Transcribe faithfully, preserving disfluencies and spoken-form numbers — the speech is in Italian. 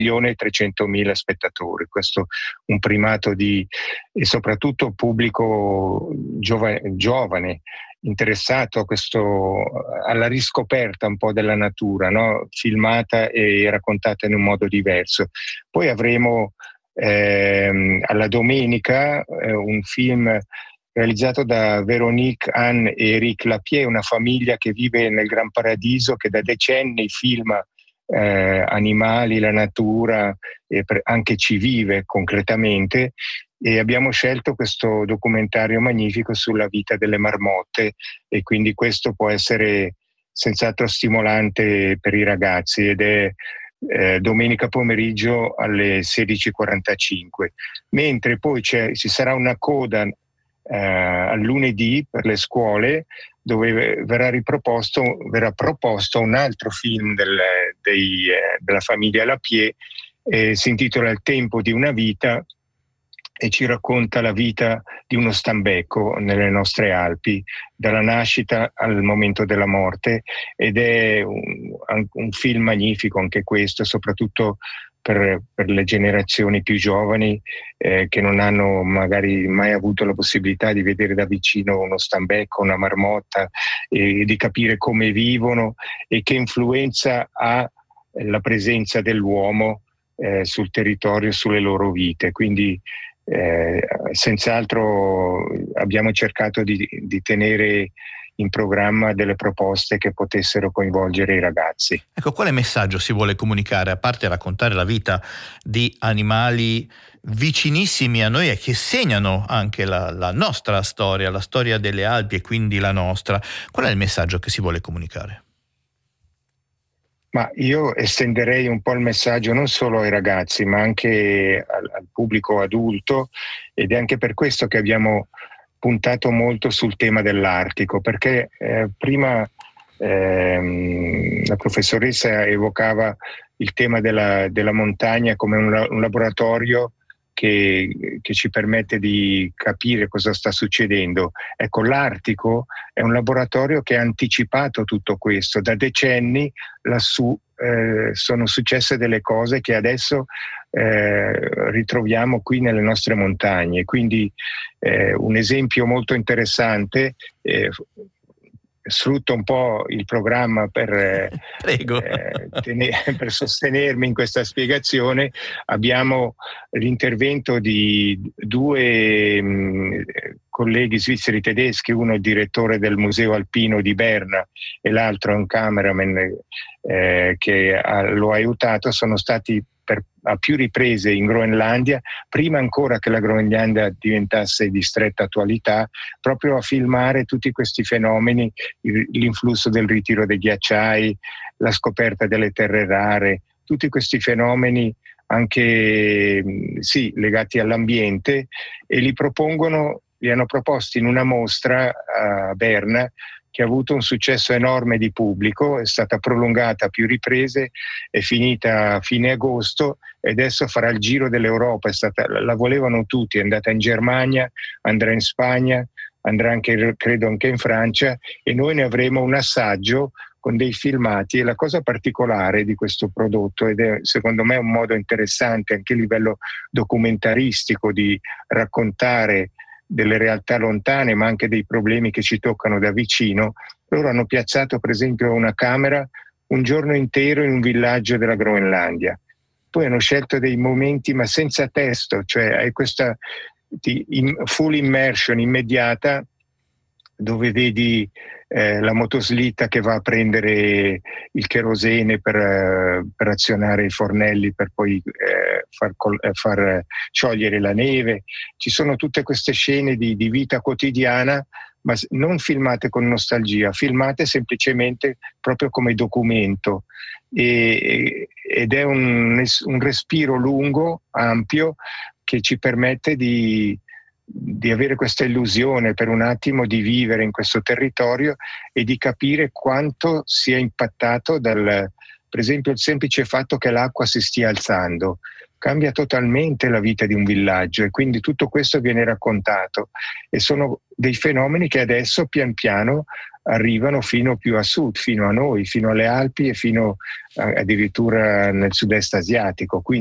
milione e trecentomila spettatori, questo un primato di, e soprattutto pubblico giovane, giovane interessato a questo, alla riscoperta un po' della natura, no? Filmata e raccontata in un modo diverso. Poi avremo ehm, alla domenica eh, un film realizzato da Véronique, Anne e Eric Lapierre, una famiglia che vive nel Gran Paradiso, che da decenni filma eh, animali, la natura, e per, anche ci vive concretamente, e abbiamo scelto questo documentario magnifico sulla vita delle marmotte, e quindi questo può essere senz'altro stimolante per i ragazzi, ed è eh, domenica pomeriggio alle sedici e quarantacinque, mentre poi c'è, ci sarà una coda eh, al lunedì per le scuole, dove verrà riproposto verrà proposto un altro film del, dei, eh, della famiglia Lapierre, eh, si intitola Il tempo di una vita, e ci racconta la vita di uno stambecco nelle nostre Alpi, dalla nascita al momento della morte, ed è un, un film magnifico anche questo, soprattutto per, per le generazioni più giovani eh, che non hanno magari mai avuto la possibilità di vedere da vicino uno stambecco, una marmotta, e di capire come vivono e che influenza ha la presenza dell'uomo eh, sul territorio, sulle loro vite. Quindi Eh, senz'altro abbiamo cercato di, di tenere in programma delle proposte che potessero coinvolgere i ragazzi. Ecco, quale messaggio si vuole comunicare, a parte raccontare la vita di animali vicinissimi a noi e che segnano anche la, la nostra storia, la storia delle Alpi e quindi la nostra? Qual è il messaggio che si vuole comunicare? Ma io estenderei un po' il messaggio non solo ai ragazzi, ma anche al, al pubblico adulto, ed è anche per questo che abbiamo puntato molto sul tema dell'Artico, perché eh, prima ehm, la professoressa evocava il tema della, della montagna come un, un laboratorio che, che ci permette di capire cosa sta succedendo. Ecco, l'Artico è un laboratorio che ha anticipato tutto questo. Da decenni lassù eh, sono successe delle cose che adesso eh, ritroviamo qui nelle nostre montagne. Quindi eh, un esempio molto interessante, eh, sfrutto un po' il programma per, eh, tenere, per sostenermi in questa spiegazione. Abbiamo l'intervento di due mh, colleghi svizzeri tedeschi, uno il direttore del Museo Alpino di Berna e l'altro un cameraman eh, che ha, lo ha aiutato. Sono stati per, a più riprese in Groenlandia, prima ancora che la Groenlandia diventasse di stretta attualità, proprio a filmare tutti questi fenomeni, l'influsso del ritiro dei ghiacciai, la scoperta delle terre rare, tutti questi fenomeni anche sì, legati all'ambiente, e li propongono, li hanno proposti in una mostra a Berna che ha avuto un successo enorme di pubblico, è stata prolungata a più riprese, è finita a fine agosto e adesso farà il giro dell'Europa. È stata, la volevano tutti, è andata in Germania, andrà in Spagna, andrà anche, credo anche in Francia, e noi ne avremo un assaggio con dei filmati. E la cosa particolare di questo prodotto, ed è secondo me un modo interessante anche a livello documentaristico di raccontare delle realtà lontane ma anche dei problemi che ci toccano da vicino, loro hanno piazzato per esempio una camera un giorno intero in un villaggio della Groenlandia, poi hanno scelto dei momenti ma senza testo, cioè hai questa full immersion immediata dove vedi eh, la motoslitta che va a prendere il cherosene per, eh, per azionare i fornelli per poi eh, far, col- eh, far sciogliere la neve. Ci sono tutte queste scene di, di vita quotidiana, ma non filmate con nostalgia, filmate semplicemente proprio come documento, e, ed è un, un respiro lungo, ampio, che ci permette di di avere questa illusione per un attimo di vivere in questo territorio e di capire quanto sia impattato dal, per esempio, il semplice fatto che l'acqua si stia alzando. Cambia totalmente la vita di un villaggio, e quindi tutto questo viene raccontato, e sono dei fenomeni che adesso pian piano arrivano fino più a sud, fino a noi, fino alle Alpi e fino a, addirittura nel sud-est asiatico. Quindi